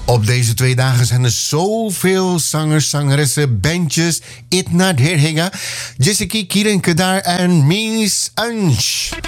Op deze 2 dagen zijn er zoveel zangers, zangeressen, bandjes. Itna Derhinga, Jessica Kierenke daar en Mies Ange.